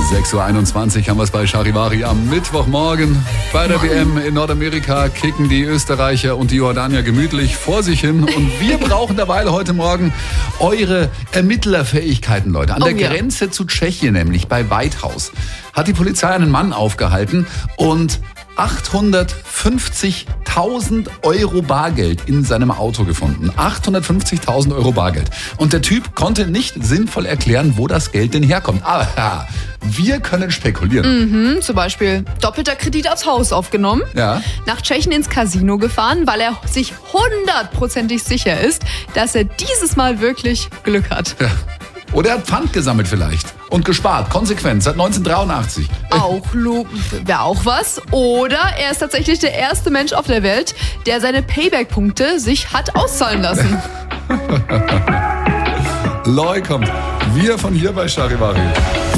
6.21 Uhr haben wir es bei Charivari am Mittwochmorgen. Bei der WM in Nordamerika kicken die Österreicher und die Jordanier gemütlich vor sich hin. Und wir brauchen derweil heute Morgen eure Ermittlerfähigkeiten, Leute. An der Grenze zu Tschechien, nämlich bei Weithaus, hat die Polizei einen Mann aufgehalten und 850.000 Euro Bargeld in seinem Auto gefunden. 850.000 Euro Bargeld. Und der Typ konnte nicht sinnvoll erklären, wo das Geld denn herkommt. Aber wir können spekulieren. Zum Beispiel doppelter Kredit aufs Haus aufgenommen, nach Tschechien ins Casino gefahren, weil er sich 100%ig sicher ist, dass er dieses Mal wirklich Glück hat. Ja. Oder er hat Pfand gesammelt vielleicht und gespart, konsequent, seit 1983. Wäre auch was. Oder er ist tatsächlich der erste Mensch auf der Welt, der seine Payback-Punkte sich hat auszahlen lassen. Loy kommt. Wir von hier bei Charivari.